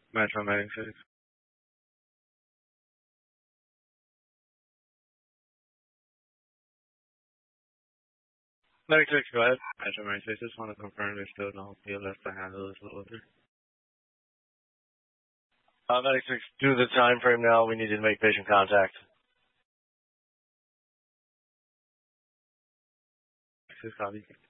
Metro Medic 6. Medic 6, go ahead. Metro Medic 6, just want to confirm there's still no PLS to handle this loader. Medic 6, due to the time frame now, we need to make patient contact. 6 copy.